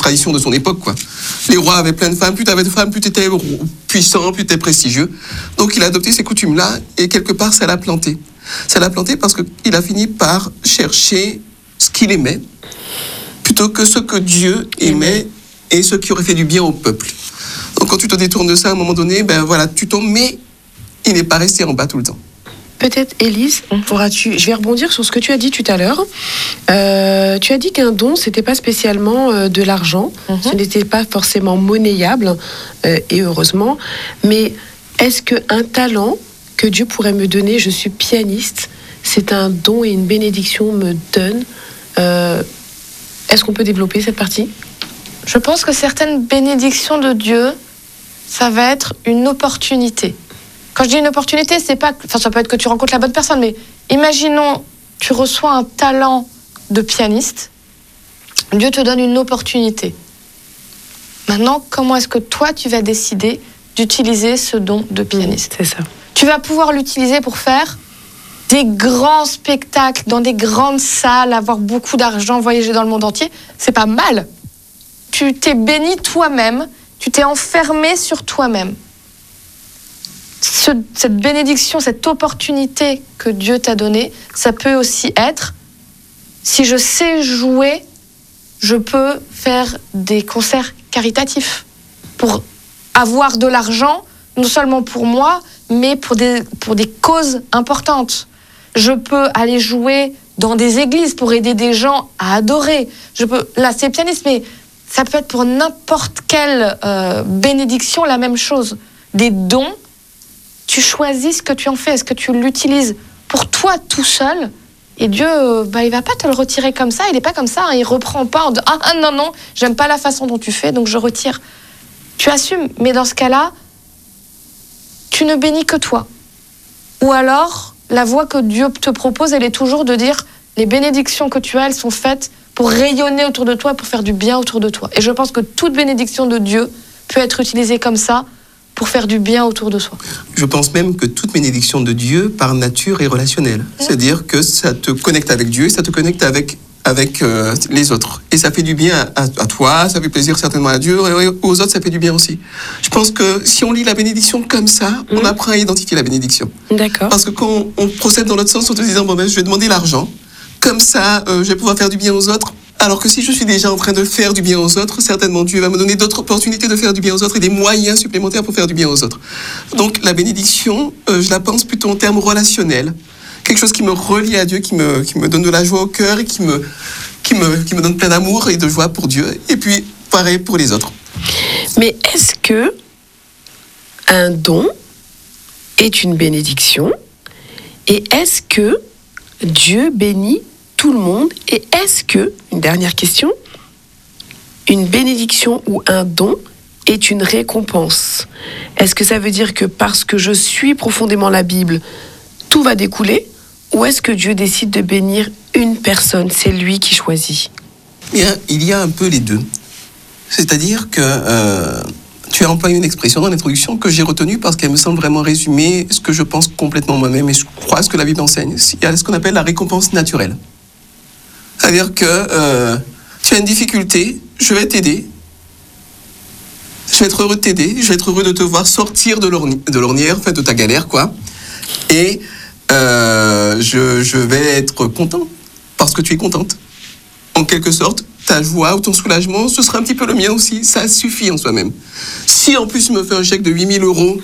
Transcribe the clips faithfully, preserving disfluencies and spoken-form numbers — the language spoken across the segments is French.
tradition de son époque, quoi. Les rois avaient plein de femmes, plus tu avais de femmes, plus tu étais puissant, plus tu étais prestigieux. Donc il a adopté ces coutumes-là et quelque part ça l'a planté. Ça l'a planté parce qu'il a fini par chercher ce qu'il aimait plutôt que ce que Dieu aimait et ce qui aurait fait du bien au peuple. Donc quand tu te détournes de ça, à un moment donné, ben voilà, tu tombes, mais il n'est pas resté en bas tout le temps. Peut-être, Élise, pourras-tu... Je vais rebondir sur ce que tu as dit tout à l'heure. Euh, tu as dit qu'un don, c'était pas spécialement euh, de l'argent, mm-hmm. ce n'était pas forcément monnayable, euh, et heureusement. Mais est-ce qu'un talent que Dieu pourrait me donner, je suis pianiste, c'est un don et une bénédiction me donne euh, Est-ce qu'on peut développer cette partie ? Je pense que certaines bénédictions de Dieu, ça va être une opportunité. Quand je dis une opportunité, c'est pas, enfin, ça peut être que tu rencontres la bonne personne, mais imaginons, tu reçois un talent de pianiste, Dieu te donne une opportunité. Maintenant, comment est-ce que toi, tu vas décider d'utiliser ce don de pianiste ? C'est ça. Tu vas pouvoir l'utiliser pour faire des grands spectacles dans des grandes salles, avoir beaucoup d'argent, voyager dans le monde entier. C'est pas mal. Tu t'es béni toi-même, tu t'es enfermé sur toi-même. Ce, cette bénédiction, cette opportunité que Dieu t'a donnée, ça peut aussi être, si je sais jouer, je peux faire des concerts caritatifs pour avoir de l'argent, non seulement pour moi, mais pour des, pour des causes importantes. Je peux aller jouer dans des églises pour aider des gens à adorer. Je peux, là, c'est pianiste, mais ça peut être pour n'importe quelle euh, bénédiction la même chose. Des dons, tu choisis ce que tu en fais. Est-ce que tu l'utilises pour toi tout seul ? Et Dieu, bah, il ne va pas te le retirer comme ça. Il n'est pas comme ça. Hein. Il ne reprend pas en disant « Ah non, non, j'aime pas la façon dont tu fais, donc je retire. » Tu assumes. Mais dans ce cas-là, tu ne bénis que toi. Ou alors, la voie que Dieu te propose, elle est toujours de dire « Les bénédictions que tu as, elles sont faites pour rayonner autour de toi, pour faire du bien autour de toi. » Et je pense que toute bénédiction de Dieu peut être utilisée comme ça, pour faire du bien autour de soi. Je pense même que toute bénédiction de Dieu, par nature, est relationnelle. Mmh. C'est-à-dire que ça te connecte avec Dieu et ça te connecte avec, avec euh, les autres. Et ça fait du bien à, à toi, ça fait plaisir certainement à Dieu, et aux autres, ça fait du bien aussi. Je pense que si on lit la bénédiction comme ça, mmh. on apprend à identifier la bénédiction. D'accord. Parce que quand on, on procède dans l'autre sens en te disant, bon ben, je vais demander l'argent, comme ça, euh, je vais pouvoir faire du bien aux autres, alors que si je suis déjà en train de faire du bien aux autres, certainement Dieu va me donner d'autres opportunités de faire du bien aux autres et des moyens supplémentaires pour faire du bien aux autres. Donc la bénédiction, euh, je la pense plutôt en termes relationnels. Quelque chose qui me relie à Dieu, qui me, qui me donne de la joie au cœur et qui me, qui, me, qui me donne plein d'amour et de joie pour Dieu. Et puis, pareil pour les autres. Mais est-ce que un don est une bénédiction ? Et est-ce que Dieu bénit tout le monde? Et est-ce que, une dernière question, une bénédiction ou un don est une récompense? Est-ce que ça veut dire que parce que je suis profondément la Bible, tout va découler? Ou est-ce que Dieu décide de bénir une personne? C'est lui qui choisit. Bien, il y a un peu les deux. C'est-à-dire que euh, tu as employé une expression dans l'introduction que j'ai retenue parce qu'elle me semble vraiment résumer ce que je pense complètement moi-même et je crois ce que la Bible enseigne. Il y a ce qu'on appelle la récompense naturelle. C'est-à-dire que euh, tu as une difficulté, je vais t'aider. Je vais être heureux de t'aider, je vais être heureux de te voir sortir de, l'orni- de l'ornière, en fait, de ta galère, quoi. Et euh, je, je vais être content parce que tu es contente. En quelque sorte, ta joie ou ton soulagement, ce sera un petit peu le mien aussi. Ça suffit en soi-même. Si en plus tu me fais un chèque de huit mille euros,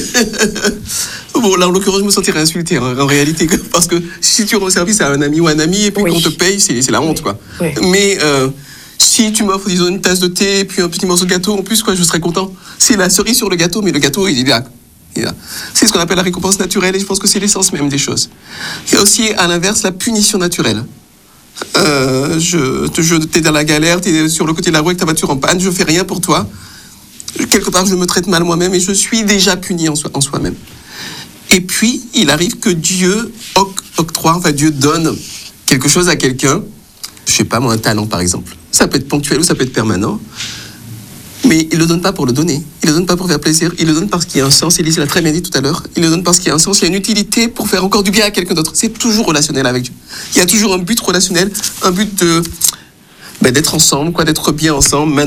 bon là en l'occurrence je me sentirais insulté hein, en réalité, parce que si tu rends service à un ami ou un ami et puis oui. qu'on te paye, c'est, c'est la honte quoi. Oui. Mais euh, si tu m'offres disons une tasse de thé et puis un petit morceau de gâteau en plus, quoi, je serais content. C'est la cerise sur le gâteau, mais le gâteau il est là. Il est là. C'est ce qu'on appelle la récompense naturelle et je pense que c'est l'essence même des choses. Il y a aussi à l'inverse la punition naturelle. Euh, je, je t'es dans la galère, t'es sur le côté de la roue avec ta voiture en panne, je fais rien pour toi. Quelque part, je me traite mal moi-même et je suis déjà puni en, soi, en soi-même. Et puis, il arrive que Dieu octroie, enfin Dieu donne quelque chose à quelqu'un. Je sais pas moi, un talent par exemple. Ça peut être ponctuel ou ça peut être permanent. Mais il le donne pas pour le donner. Il le donne pas pour faire plaisir. Il le donne parce qu'il y a un sens. Élise l'a très bien dit tout à l'heure. Il le donne parce qu'il y a un sens. Il y a une utilité pour faire encore du bien à quelqu'un d'autre. C'est toujours relationnel avec Dieu. Il y a toujours un but relationnel, un but de ben, d'être ensemble, quoi, d'être bien ensemble.